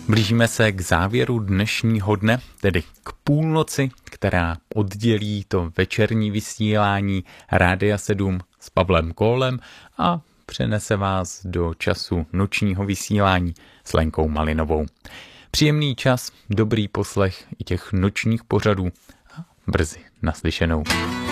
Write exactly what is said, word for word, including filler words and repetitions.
Blížíme se k závěru dnešního dne, tedy k půlnoci, která oddělí to večerní vysílání Rádia sedm s Pavlem Kólem a přenese vás do času nočního vysílání s Lenkou Malinovou. Příjemný čas, dobrý poslech i těch nočních pořadů a brzy naslyšenou.